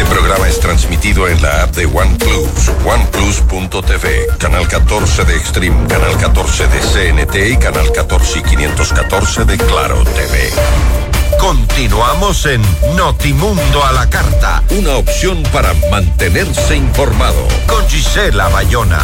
Este programa es transmitido en la app de OnePlus, OnePlus.tv, Canal 14 de Extreme, Canal 14 de CNT y Canal 14 y 514 de Claro TV. Continuamos en Notimundo a la Carta, una opción para mantenerse informado, con Gisela Bayona.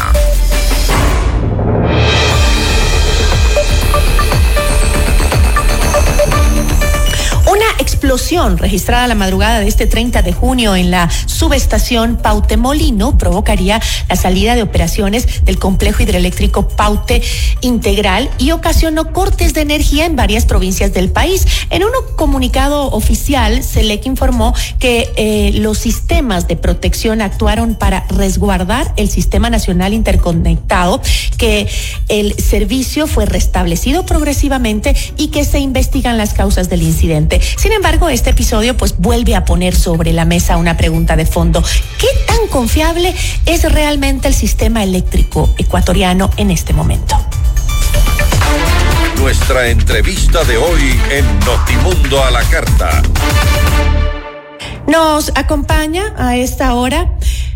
Una explosión registrada la madrugada de este 30 de junio en la subestación Paute Molino provocaría la salida de operaciones del complejo hidroeléctrico Paute Integral y ocasionó cortes de energía en varias provincias del país. En un comunicado oficial, SELEC informó que los sistemas de protección actuaron para resguardar el Sistema Nacional Interconectado, que el servicio fue restablecido progresivamente y que se investigan las causas del incidente. Sin embargo, este episodio vuelve a poner sobre la mesa una pregunta de fondo. ¿Qué tan confiable es realmente el sistema eléctrico ecuatoriano en este momento? Nuestra entrevista de hoy en Notimundo a la Carta. Nos acompaña a esta hora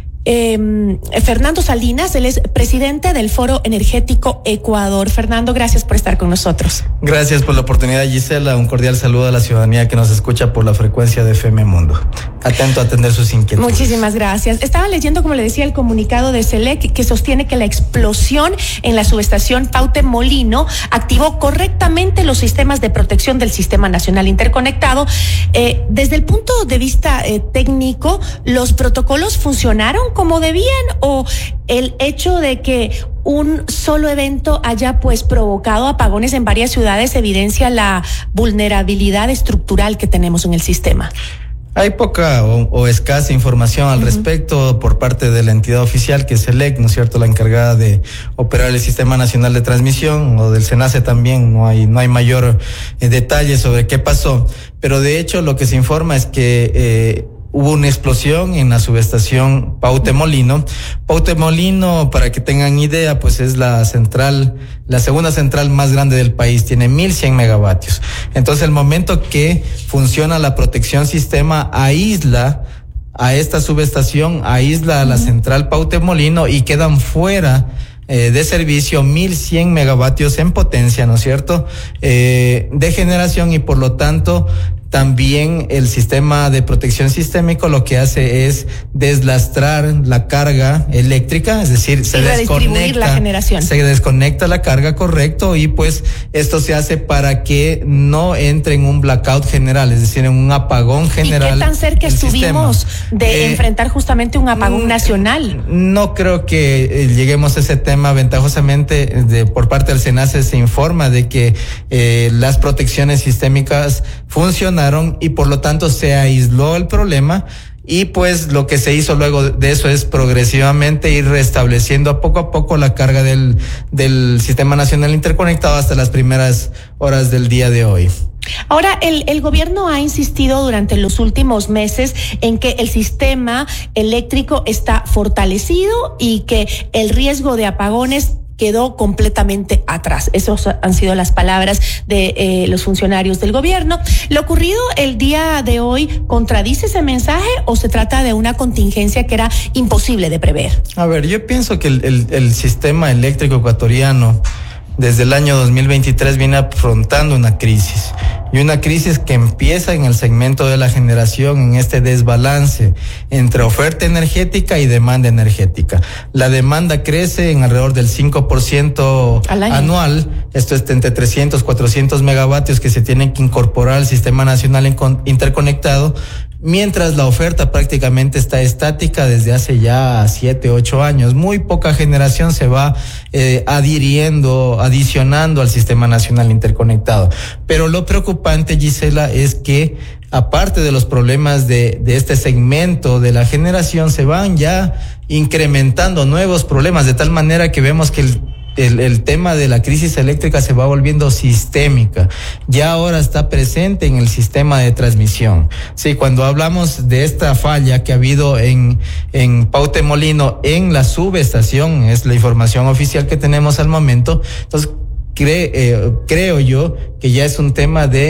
Fernando Salinas, él es presidente del Foro Energético Ecuador. Fernando, gracias por estar con nosotros. Gracias por la oportunidad, Gisela. Un cordial saludo a la ciudadanía que nos escucha por la frecuencia de FM Mundo. Atento a atender sus inquietudes. Muchísimas gracias. Estaba leyendo, como le decía, el comunicado de SELEC que sostiene que la explosión en la subestación Paute Molino activó correctamente los sistemas de protección del Sistema Nacional Interconectado. Desde el punto de vista técnico, ¿los protocolos funcionaron como debían o el hecho de que un solo evento haya provocado apagones en varias ciudades evidencia la vulnerabilidad estructural que tenemos en el sistema? Hay poca o escasa información al respecto por parte de la entidad oficial, que es SELEC, ¿no es cierto?, la encargada de operar el Sistema Nacional de Transmisión, o del SENACE también. No hay mayor detalle sobre qué pasó, pero de hecho lo que se informa es que hubo una explosión en la subestación Paute Molino. Paute Molino, para que tengan idea, es la segunda central más grande del país, tiene 1,100 megavatios. Entonces, el momento que funciona la protección sistema, aísla a esta subestación, aísla a la central Paute Molino y quedan fuera de servicio 1,100 megavatios en potencia, ¿no es cierto?, de generación, y por lo tanto también el sistema de protección sistémico lo que hace es deslastrar la carga eléctrica, es decir, se desconecta la generación. Se desconecta la carga, correcto, y esto se hace para que no entre en un blackout general, es decir, en un apagón general. ¿Y qué tan cerca estuvimos de enfrentar justamente un apagón nacional? No creo que lleguemos a ese tema. Ventajosamente, por parte del SENACE se informa de que las protecciones sistémicas funcionaron y por lo tanto se aisló el problema, y lo que se hizo luego de eso es progresivamente ir restableciendo poco a poco la carga del Sistema Nacional Interconectado hasta las primeras horas del día de hoy. Ahora, el gobierno ha insistido durante los últimos meses en que el sistema eléctrico está fortalecido y que el riesgo de apagones quedó completamente atrás. Esas han sido las palabras de los funcionarios del gobierno. ¿Lo ocurrido el día de hoy contradice ese mensaje o se trata de una contingencia que era imposible de prever? A ver, yo pienso que el sistema eléctrico ecuatoriano desde el año 2023 viene afrontando una crisis, y una crisis que empieza en el segmento de la generación, en este desbalance entre oferta energética y demanda energética. La demanda crece en alrededor del 5% anual. Esto es entre 300, 400 megavatios que se tienen que incorporar al Sistema Nacional Interconectado, mientras la oferta prácticamente está estática desde hace ya 7, 8 años. Muy poca generación se va adicionando al Sistema Nacional Interconectado. Pero lo preocupante, Gisela, es que aparte de los problemas de este segmento de la generación, se van ya incrementando nuevos problemas, de tal manera que vemos que el tema de la crisis eléctrica se va volviendo sistémica. Ya ahora está presente en el sistema de transmisión. Sí, cuando hablamos de esta falla que ha habido en Paute Molino, en la subestación, es la información oficial que tenemos al momento. Entonces, creo yo que ya es un tema de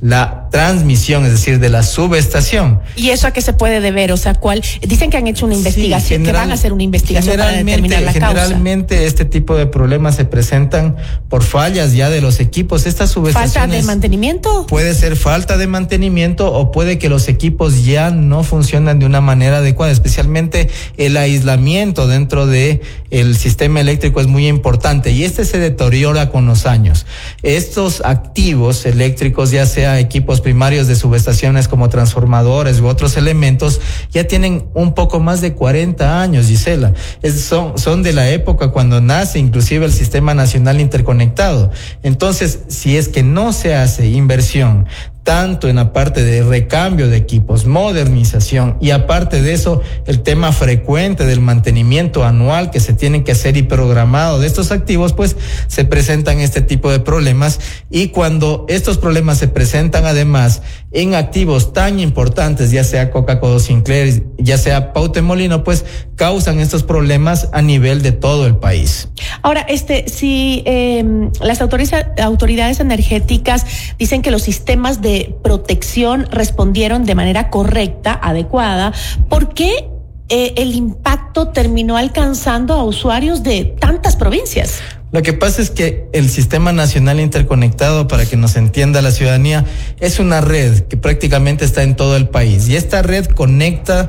la transmisión, es decir, de la subestación. ¿Y eso a qué se puede deber? O sea, dicen que han hecho una investigación, que van a hacer una investigación para determinar la causa. Generalmente este tipo de problemas se presentan por fallas ya de los equipos. Estas subestaciones. ¿Falta de mantenimiento? Puede ser falta de mantenimiento o puede que los equipos ya no funcionan de una manera adecuada, especialmente el aislamiento dentro de el sistema eléctrico es muy importante y este se deteriora con los años. Estos activos eléctricos, ya sea equipos primarios de subestaciones como transformadores u otros elementos, ya tienen un poco más de 40 años, Gisela. Son de la época cuando nace inclusive el Sistema Nacional Interconectado. Entonces, si es que no se hace inversión tanto en la parte de recambio de equipos, modernización y aparte de eso, el tema frecuente del mantenimiento anual que se tiene que hacer y programado de estos activos, pues se presentan este tipo de problemas y cuando estos problemas se presentan además en activos tan importantes, ya sea Coca-Cola Sinclair, ya sea Pautemolino, pues causan estos problemas a nivel de todo el país. Ahora, si las autoridades energéticas dicen que los sistemas de protección respondieron de manera correcta, adecuada, ¿por qué el impacto terminó alcanzando a usuarios de tantas provincias? Lo que pasa es que el Sistema Nacional Interconectado, para que nos entienda la ciudadanía, es una red que prácticamente está en todo el país y esta red conecta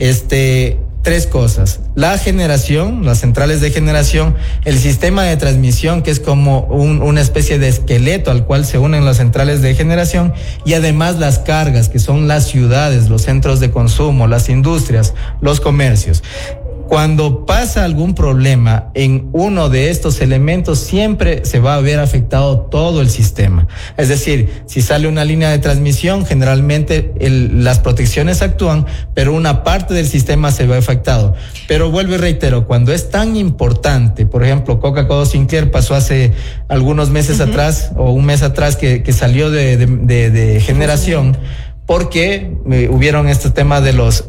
tres cosas: la generación, las centrales de generación, el sistema de transmisión, que es como una especie de esqueleto al cual se unen las centrales de generación, y además las cargas, que son las ciudades, los centros de consumo, las industrias, los comercios. Cuando pasa algún problema en uno de estos elementos, siempre se va a ver afectado todo el sistema. Es decir, si sale una línea de transmisión, generalmente las protecciones actúan, pero una parte del sistema se ve afectado. Pero vuelvo y reitero, cuando es tan importante, por ejemplo, Coca-Cola Sinclair pasó hace algunos meses atrás, o un mes atrás, que salió de generación, porque hubieron este tema de los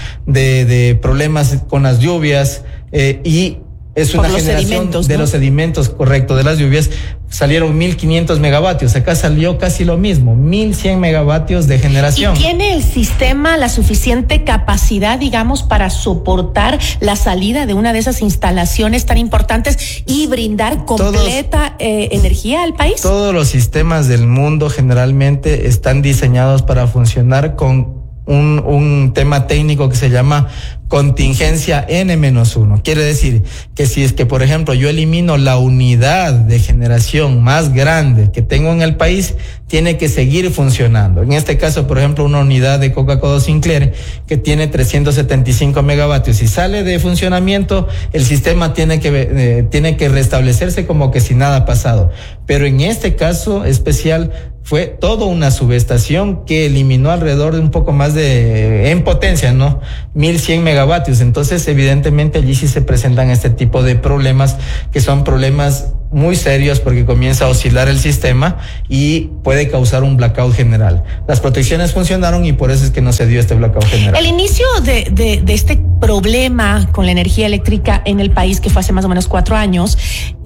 de problemas con las lluvias y es una generación de los sedimentos, correcto, de las lluvias. Salieron 1.500 megavatios, acá salió casi lo mismo, 1.100 megavatios de generación. ¿Y tiene el sistema la suficiente capacidad, digamos, para soportar la salida de una de esas instalaciones tan importantes y brindar completa energía al país? Todos los sistemas del mundo generalmente están diseñados para funcionar con un tema técnico que se llama contingencia N-1. Quiere decir que si es que, por ejemplo, yo elimino la unidad de generación más grande que tengo en el país, tiene que seguir funcionando. En este caso, por ejemplo, una unidad de Coca-Cola Sinclair que tiene 375 megavatios y sale de funcionamiento, el sistema tiene que restablecerse como que si nada ha pasado. Pero en este caso especial fue toda una subestación que eliminó alrededor de un poco más en potencia, ¿no? 1.100 megavatios. Entonces, evidentemente, allí sí se presentan este tipo de problemas, que son problemas muy serios porque comienza a oscilar el sistema y puede causar un blackout general. Las protecciones funcionaron y por eso es que no se dio este blackout general. El inicio de este problema con la energía eléctrica en el país, que fue hace más o menos 4 años,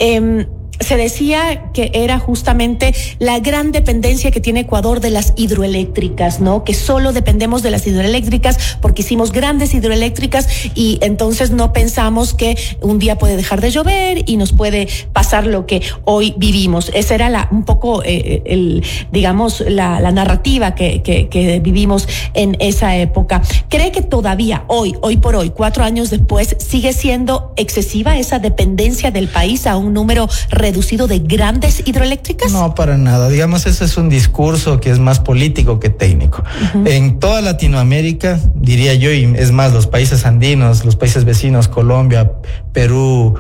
se decía que era justamente la gran dependencia que tiene Ecuador de las hidroeléctricas, ¿no? Que solo dependemos de las hidroeléctricas porque hicimos grandes hidroeléctricas y entonces no pensamos que un día puede dejar de llover y nos puede pasar lo que hoy vivimos. Esa era un poco digamos, la narrativa que vivimos en esa época. ¿Cree que todavía hoy por hoy, 4 años después, sigue siendo excesiva esa dependencia del país a un número reducido de grandes hidroeléctricas? No, para nada. Digamos, ese es un discurso que es más político que técnico. Uh-huh. En toda Latinoamérica, diría yo, y es más, los países andinos, los países vecinos, Colombia, Perú,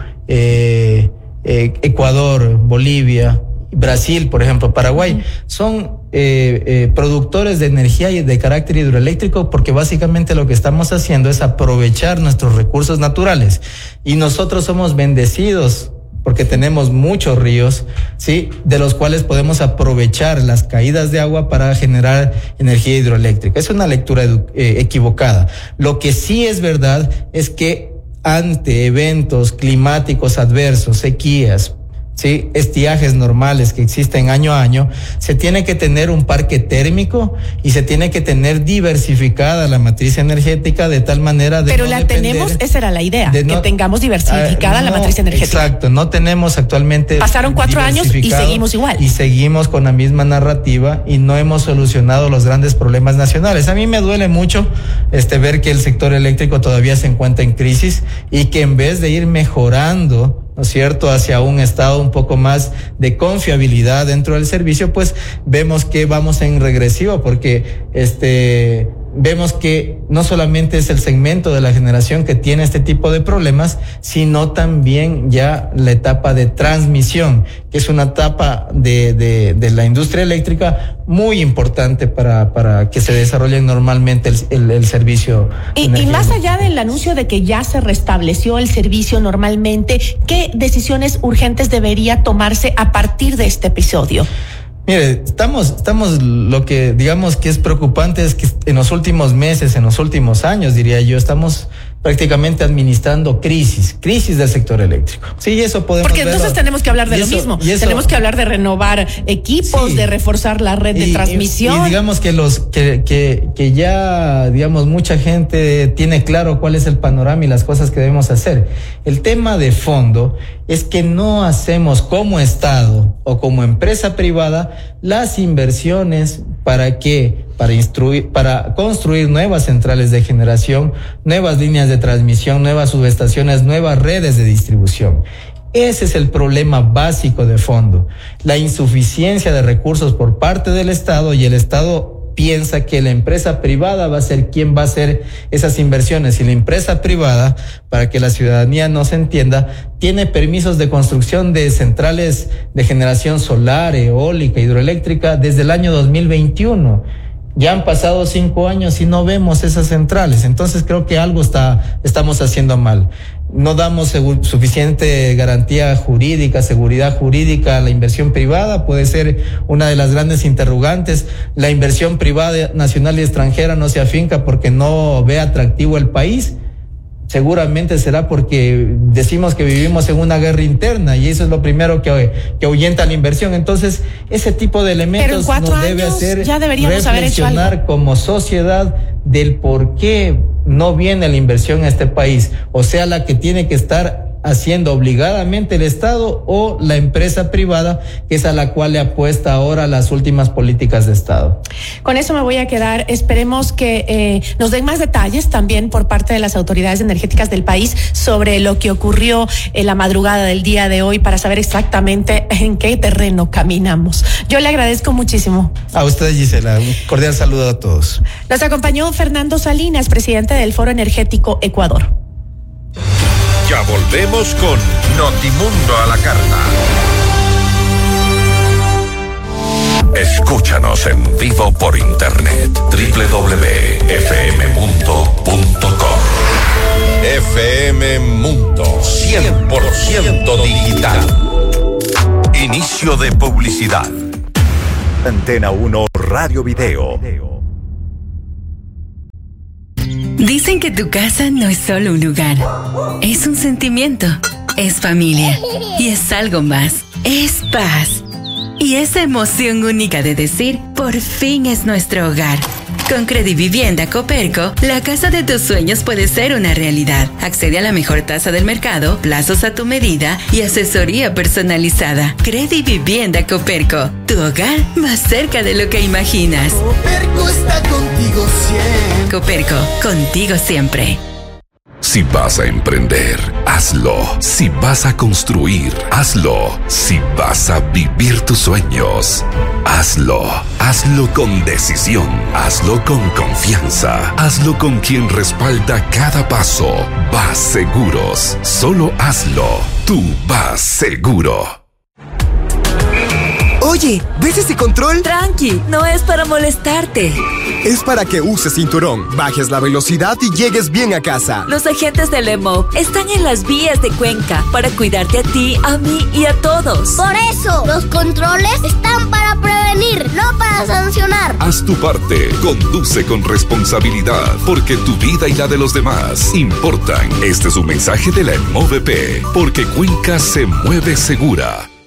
Ecuador, Bolivia, Brasil, por ejemplo, Paraguay, son productores de energía y de carácter hidroeléctrico porque básicamente lo que estamos haciendo es aprovechar nuestros recursos naturales y nosotros somos bendecidos porque tenemos muchos ríos, ¿sí? De los cuales podemos aprovechar las caídas de agua para generar energía hidroeléctrica. Es una lectura equivocada. Lo que sí es verdad es que ante eventos climáticos adversos, sequías, ¿sí? Estiajes normales que existen año a año, se tiene que tener un parque térmico y se tiene que tener diversificada la matriz energética de tal manera de Pero no la depender, tenemos, esa era la idea, que tengamos diversificada la no, matriz energética. Exacto, no tenemos actualmente. Pasaron 4 años y seguimos igual. Y seguimos con la misma narrativa y no hemos solucionado los grandes problemas nacionales. A mí me duele mucho ver que el sector eléctrico todavía se encuentra en crisis y que en vez de ir mejorando, ¿no es cierto?, hacia un estado un poco más de confiabilidad dentro del servicio, pues vemos que vamos en regresivo, porque vemos que no solamente es el segmento de la generación que tiene este tipo de problemas, sino también ya la etapa de transmisión, que es una etapa de la industria eléctrica muy importante para que se desarrolle normalmente el servicio. Y más allá del anuncio de que ya se restableció el servicio normalmente, ¿qué decisiones urgentes debería tomarse a partir de este episodio? Mire, estamos, lo que digamos que es preocupante es que en los últimos meses, en los últimos años, diría yo, estamos prácticamente administrando crisis del sector eléctrico. Sí, eso podemos Porque entonces tenemos que hablar de lo mismo. Tenemos que hablar de renovar equipos, sí, de reforzar la red de transmisión. Y digamos que ya, digamos, mucha gente tiene claro cuál es el panorama y las cosas que debemos hacer. El tema de fondo es que no hacemos como Estado o como empresa privada las inversiones para construir nuevas centrales de generación, nuevas líneas de transmisión, nuevas subestaciones, nuevas redes de distribución. Ese es el problema básico de fondo, la insuficiencia de recursos por parte del Estado, y el Estado piensa que la empresa privada va a ser quien va a hacer esas inversiones, y la empresa privada, para que la ciudadanía nos entienda, tiene permisos de construcción de centrales de generación solar, eólica, hidroeléctrica desde el año 2021. Ya han pasado 5 años y no vemos esas centrales. Entonces creo que algo estamos haciendo mal. No damos suficiente garantía jurídica, seguridad jurídica a la inversión privada. Puede ser una de las grandes interrogantes. La inversión privada nacional y extranjera no se afinca porque no ve atractivo el país. Seguramente será porque decimos que vivimos en una guerra interna, y eso es lo primero que ahuyenta la inversión. Entonces, ese tipo de elementos nos debe hacer reflexionar como sociedad del por qué no viene la inversión a este país, o sea, la que tiene que estar haciendo obligadamente el Estado o la empresa privada, que es a la cual le apuesta ahora las últimas políticas de Estado. Con eso me voy a quedar. Esperemos que nos den más detalles también por parte de las autoridades energéticas del país sobre lo que ocurrió en la madrugada del día de hoy, para saber exactamente en qué terreno caminamos. Yo le agradezco muchísimo. A usted, Gisela, un cordial saludo a todos. Nos acompañó Fernando Salinas, presidente del Foro Energético Ecuador. Ya volvemos con Notimundo a la carta. Escúchanos en vivo por internet www.fmmundo.com. FM Mundo 100% digital. Inicio de publicidad. Antena 1 Radio Video. Dicen que tu casa no es solo un lugar, es un sentimiento, es familia y es algo más, es paz. Y esa emoción única de decir, por fin es nuestro hogar. Con Credivivienda Coperco, la casa de tus sueños puede ser una realidad. Accede a la mejor tasa del mercado, plazos a tu medida y asesoría personalizada. Credivivienda Coperco, tu hogar más cerca de lo que imaginas. Coperco está contigo siempre. Coperco, contigo siempre. Si vas a emprender, hazlo. Si vas a construir, hazlo. Si vas a vivir tus sueños, hazlo. Hazlo con decisión. Hazlo con confianza. Hazlo con quien respalda cada paso. Vas Seguros. Solo hazlo. Tú vas seguro. Oye, ¿ves ese control? Tranqui, no es para molestarte. Es para que uses cinturón, bajes la velocidad y llegues bien a casa. Los agentes del EMOV están en las vías de Cuenca para cuidarte a ti, a mí y a todos. Por eso, los controles están para prevenir, no para sancionar. Haz tu parte, conduce con responsabilidad, porque tu vida y la de los demás importan. Este es un mensaje de la EMOVP, porque Cuenca se mueve segura.